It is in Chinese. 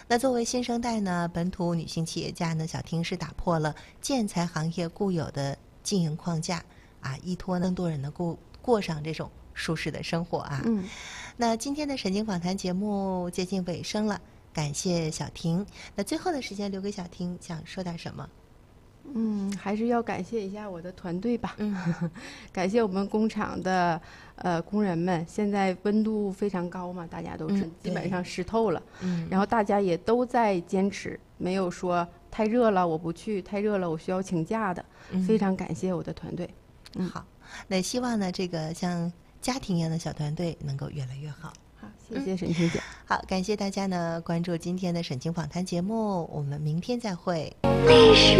那作为新生代呢，本土女性企业家呢，小婷是打破了建材行业固有的经营框架啊，依托更多人能够过上这种舒适的生活啊。那今天的沈经访谈节目接近尾声了，感谢小婷。那最后的时间留给小婷，想说点什么？ 还是要感谢一下我的团队吧。感谢我们工厂的工人们。现在温度非常高嘛，大家都是基本上湿透了。然后大家也都在坚持，没有说太热了我不去，太热了我需要请假的。非常感谢我的团队。 好，那希望呢，这个像家庭一样的小团队能够越来越好。 好，谢谢沈婷姐。 好，感谢大家呢关注今天的沈经访谈节目，我们明天再会。